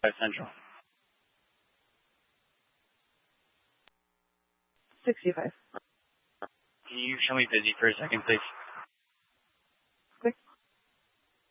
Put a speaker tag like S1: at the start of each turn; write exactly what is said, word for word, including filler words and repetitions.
S1: Central.
S2: sixty-five.
S1: Can you show me busy for a second, please?